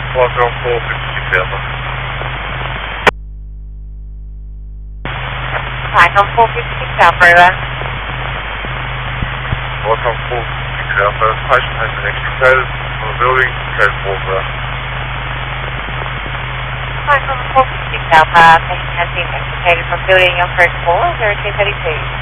Welcome 456 Alpha. Welcome 456 Alpha, over. Welcome 456 Alpha. Patient has been extricated from the building. Code 4, bro. Welcome 456 Alpha. Patient has been extricated from building on first floor, 0232.